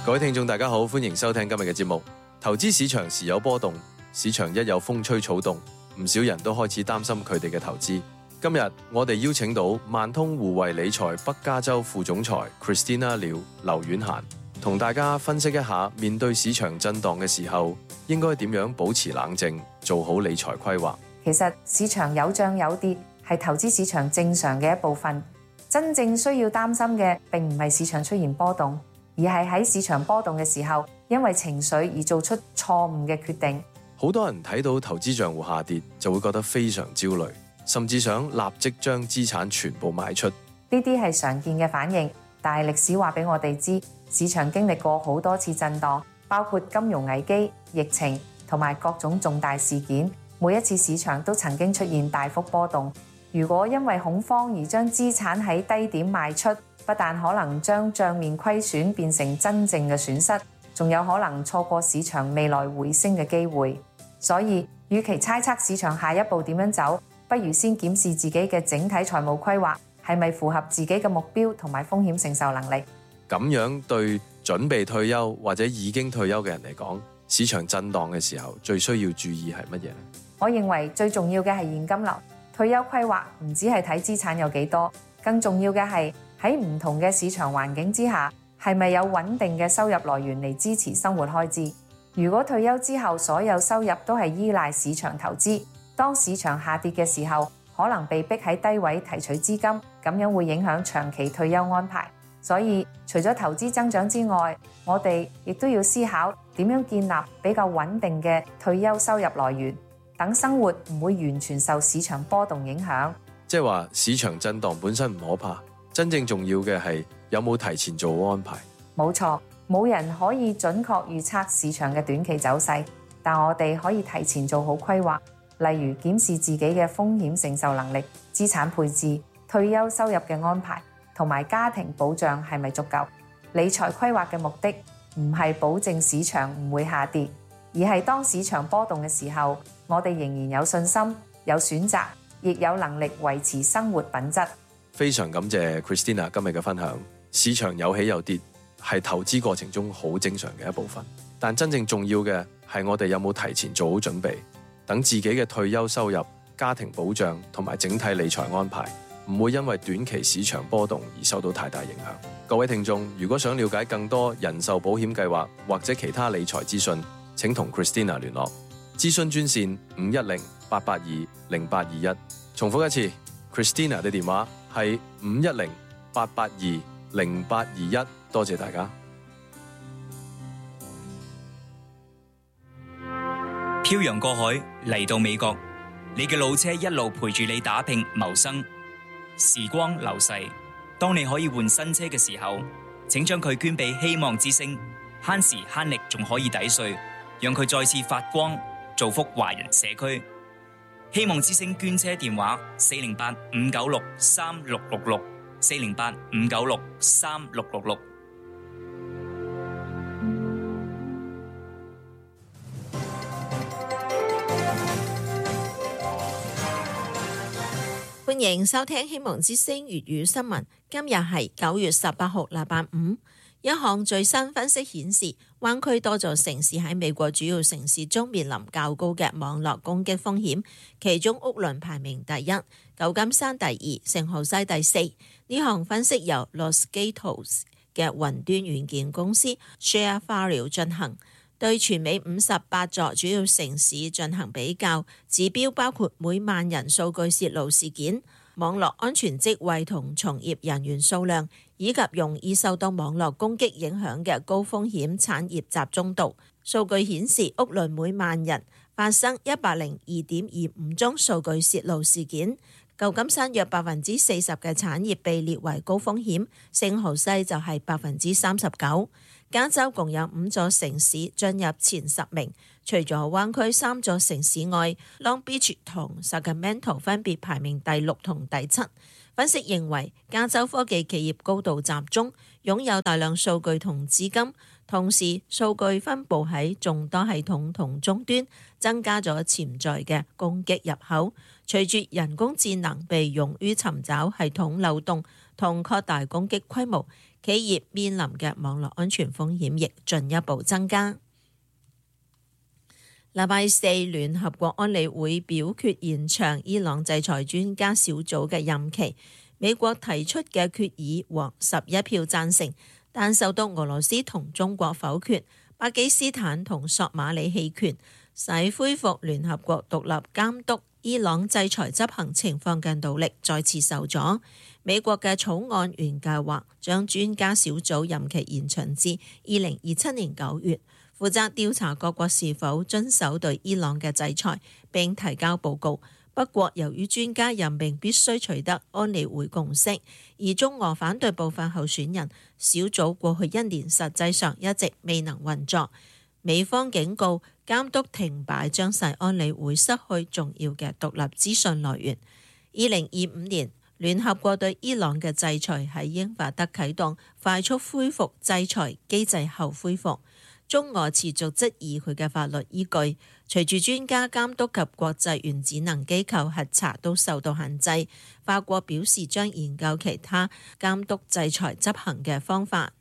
各位聽眾大家好，歡迎收聽今日嘅節目。投資市場時有波動，市場一有風吹草動，唔少人都開始擔心佢哋嘅投資。今日我哋邀請到萬通互惠理財北加州副總裁 Christina 劉婉嫻，同大家分析一下面對市場震盪嘅時候，應該點樣保持冷靜，做好理財規劃。 其實市場有漲有跌係投資市場正常嘅一部分，真正需要擔心嘅並唔係市場出現波動，而係喺市場波動嘅時候，因為情緒而做出錯誤嘅決定。 好多人睇到投資賬戶下跌就會覺得非常焦慮，甚至想立即將資產全部賣出。 呢啲係常見嘅反應，但係歷史話俾我哋知，市場經歷過好多次震盪，包括金融危機、疫情同埋各種重大事件。每一次市場都曾經出現大幅波動。如果因為恐慌而將資產喺低點賣出，不但可能將帳面虧損變成真正嘅損失，仲有可能錯過市場未來回升嘅機會。所以，與其猜測市場下一步點樣走，不如先檢視自己嘅整體財務規劃係咪符合自己嘅目標同埋風險承受能力。 咁樣對準備退休或者已經退休嘅人嚟講，市場震盪嘅時候最需要注意係乜嘢呢？ 我認為最重要嘅係現金流。退休規劃唔只係睇資產有幾多，更重要嘅係喺唔同嘅市場環境之下，係咪有穩定嘅收入來源嚟支持生活開支。如果退休之後所有收入都係依賴市場投資，當市場下跌嘅時候，可能被逼喺低位提取資金，咁樣會影響長期退休安排。所以除咗投資增長之外，我哋亦都要思考點樣建立比較穩定嘅退休收入來源，等生活唔會完全受市場波動影響。 即係話市場震盪本身唔可怕，真正重要嘅係有冇提前做好安排。 冇錯，冇人可以準確預測市場嘅短期走勢，但我哋可以提前做好規劃，例如檢視自己嘅風險承受能力、資產配置、退休收入嘅安排同埋家庭保障係咪足夠。理財規劃嘅目的唔係保證市場唔會下跌，而係當市場波動嘅時候，我哋仍然有信心、有選擇，亦有能力維持生活品質。 非常感謝 Christina 今日嘅分享。市場有起有跌，係投資過程中好正常嘅一部分。但真正重要嘅係我哋有冇提前做好準備，等自己嘅退休收入、家庭保障同埋整體理財安排，唔會因為短期市場波動而受到太大影響。各位聽眾，如果想了解更多人壽保險計劃或者其他理財資訊，請同 Christina 聯絡。諮詢專線510-882-0821。重複一次 ，Christina 嘅電話係510-882-0821。多謝大家。 漂洋過海嚟到美國，你嘅老車一路陪住你打拼謀生。時光流逝，當你可以換新車嘅時候，請將佢捐俾希望之星，慳時慳力仲可以抵稅，讓佢再次發光，造福華人社區。希望之星捐車電話408-596-3666 408-596-3666。 歡迎收聽希望之聲粵語新聞。今日係9月18號，禮拜五。一項最新分析顯示，灣區多座城市喺美國主要城市中面臨較高嘅網絡攻擊風險，其中屋崙排名第一，舊金山第二，聖荷西第四。呢項分析由 Los Gatos 嘅雲端軟件公司 ShareFile 進行，對全美58座主要城市進行比較，指標包括每萬人數據泄露事件、網絡安全職位同從業人員數量，以及容易受到網絡攻擊影響嘅高風險產業集中度。數據顯示，屋崙每萬人發生102.25宗數據泄露事件。舊金山約40%嘅產業被列為高風險，聖荷西就係39%。加州共有5座城市進入前10名，除咗灣區3座城市外，Long Beach 同 Sacramento 分別排名第6同第7。分析認為，加州科技企業高度集中，擁有大量數據同資金，同時數據分佈喺眾多系統同終端，增加咗潛在嘅攻擊入口。隨住人工智能被用於尋找系統漏洞同擴大攻擊規模， 企業面臨嘅網絡安全風險亦進一步增加。禮拜四，聯合國安理會表決延長伊朗制裁專家小組嘅任期。美國提出嘅決議獲11票贊成，但受到俄羅斯同中國否決，巴基斯坦同索馬里棄權，使恢復聯合國獨立監督伊朗制裁執行情況嘅努力再次受阻。美國嘅草案原計劃將專家小組任期延長至2027年9月，負責調查各國是否遵守對伊朗嘅制裁並提交報告。不過，由於專家任命必須取得安理會共識，而中俄反對部分候選人，小組過去1年實際上一直未能運作。美方警告，監督停擺將使安理會失去重要嘅獨立資訊來源。2025年，聯合國對伊朗嘅制裁喺英法德啟動快速恢復制裁機制後恢復。中俄持續質疑佢嘅法律依據，隨住專家監督及國際原子能機構核查都受到限制。法國表示將研究其他監督制裁執行嘅方法。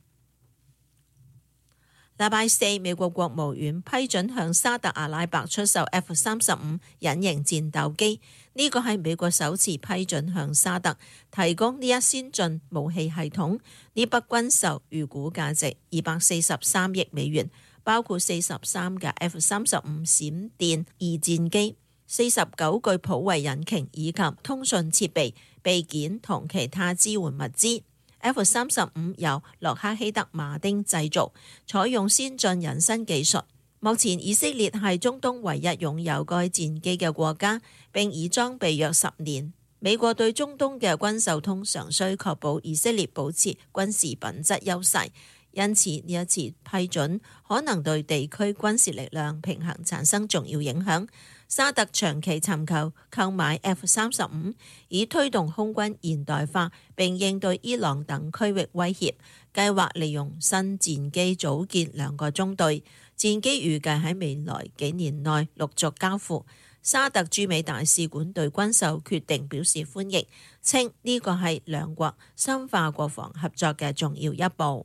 禮拜四，美國國務院批准向沙特阿拉伯出售 F-35隱形戰鬥機，呢個係美國首次批准向沙特提供呢一先進武器系統。呢筆軍售預估價值243億美元，包括43架 F-35閃電二戰機、49具普惠引擎以及通訊設備、備件同其他支援物資。F-35 由洛克希德馬丁製造，採用先進隱身技術。目前以色列係中東唯一擁有該戰機嘅國家，並已裝備約10年。美國對中東嘅軍售通常需確保以色列保持軍事品質優勢，因此呢一次批准可能對地區軍事力量平衡產生重要影響。沙特長期尋求購買 F-35，以推動空軍現代化並應對伊朗等區域威脅，計劃利用新戰機組建2個中隊，戰機預計喺未來幾年內陸續交付。沙特駐美大使館對軍售決定表示歡迎，稱呢個係兩國深化國防合作嘅重要一步。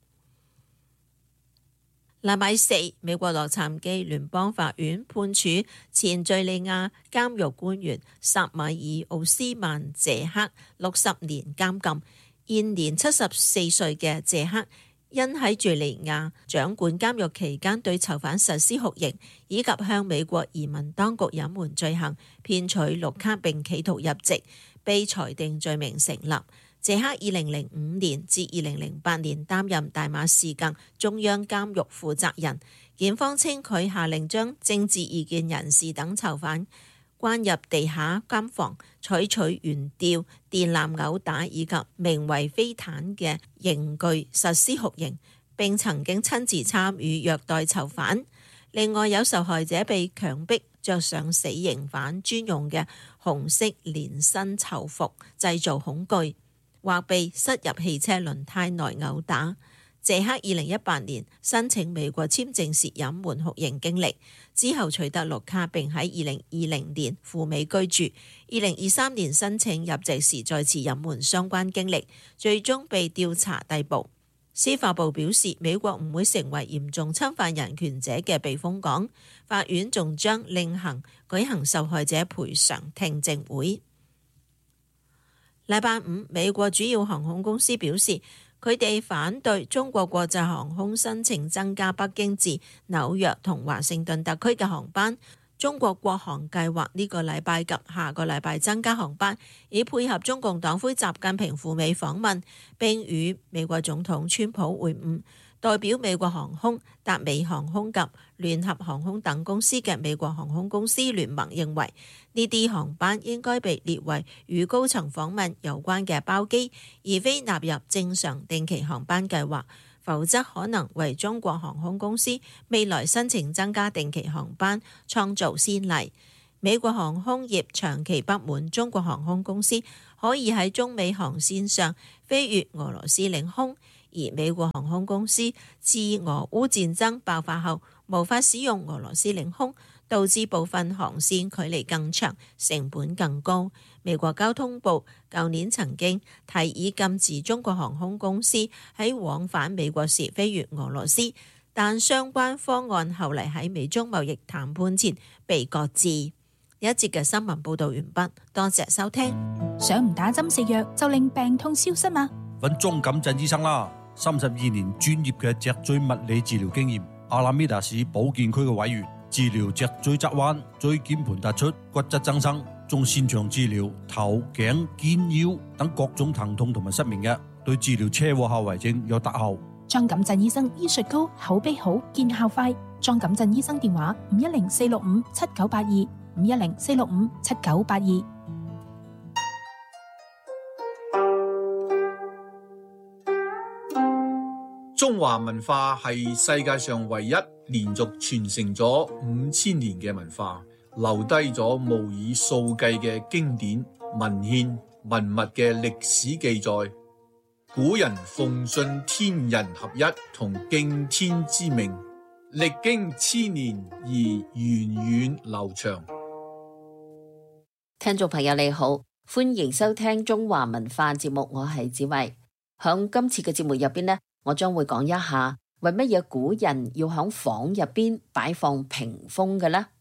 禮拜四，美國洛杉磯聯邦法院判處前敘利亞監獄官員薩米爾奧斯曼謝克60年監禁。現年74歲嘅謝克因喺敘利亞掌管監獄期間對囚犯實施酷刑，以及向美國移民當局隱瞞罪行、騙取綠卡並企圖入籍，被裁定罪名成立。謝克2005年至2008年擔任大馬士革中央監獄負責人。檢方稱佢下令將政治異見人士等囚犯關入地下監房，採取懸吊、電纜毆打以及名為飛毯嘅刑具實施酷刑，並曾經親自參與虐待囚犯。另外有受害者被強迫着上死刑犯專用嘅紅色連身囚服，製造恐懼，或被塞入汽車輪胎內毆打。謝克2018年申請美國簽證時隱瞞酷刑經歷，之後取得綠卡並喺2020年赴美居住。2023年申請入籍時再次隱瞞相關經歷，最終被調查逮捕。司法部表示，美國唔會成為嚴重侵犯人權者嘅避風港。法院仲將另行舉行受害者賠償聽證會。禮拜五，美國主要航空公司表示，佢哋反對中國國際航空申請增加北京至紐約同華盛頓特區嘅航班。中國國航計劃呢個禮拜及下個禮拜增加航班，以配合中共黨魁習近平赴美訪問，並與美國總統川普會晤。代表美國航空、達美航空及聯合航空等公司嘅美國航空公司聯盟認為，呢啲航班應該被列為與高層訪問有關嘅包機，而非納入正常定期航班計劃，否則可能為中國航空公司未來申請增加定期航班創造先例。美國航空業長期不滿中國航空公司可以喺中美航線上飛越俄羅斯領空， 而美國航空公司自俄烏戰爭爆發後無法使用俄羅斯領空，導致部分航線距離更長，成本更高。美國交通部舊年曾經提議禁止中國航空公司喺往返美國時飛越俄羅斯，但相關方案後嚟喺美中貿易談判前被擱置。一節嘅新聞報導完畢，多謝收聽。 想唔打針食藥就令病痛消失嗎？ 揾莊錦振醫生啦，32年專業嘅脊椎物理治療經驗，阿拉米達市保健區嘅委員，治療脊椎側彎、椎間盤突出、骨質增生，仲擅長治療頭頸肩腰等各種疼痛同埋失眠嘅，對治療車禍後遺症有特效。 莊錦振醫生醫術高，口碑好，見效快。莊錦振醫生電話510-465-7982，510-465-7982。 中華文化係世界上唯一連續傳承咗5000年嘅文化，留低咗無以數計嘅經典文獻文物嘅歷史記載。古人奉信天人合一同敬天之命，歷經千年而源遠流長。 聽眾朋友你好，歡迎收聽中華文化節目，我係子慧。響今次嘅節目入邊呢，我將會講一下為乜嘢古人要響房入邊擺放屏風嘅呢？